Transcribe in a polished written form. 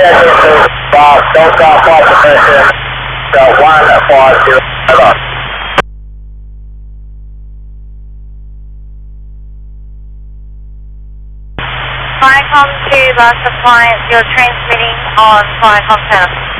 Don't drop off the mission. 140. Viacom to Bus Appliance, you're transmitting on Viacom Center.